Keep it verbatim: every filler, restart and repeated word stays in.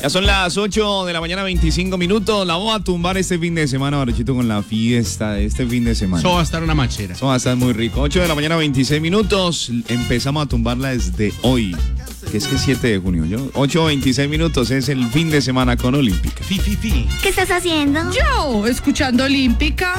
Ya son las ocho de la mañana, veinticinco minutos. La vamos a tumbar este fin de semana, Baruchito, con la fiesta de este fin de semana. Eso va a estar una machera. Eso va a estar muy rico. ocho de la mañana, veintiséis minutos. Empezamos a tumbarla desde hoy. Que es que siete de junio, yo. ocho, veintiséis minutos es el fin de semana con Olímpica. Fi, fi, fi. ¿Qué estás haciendo? Yo, escuchando Olímpica.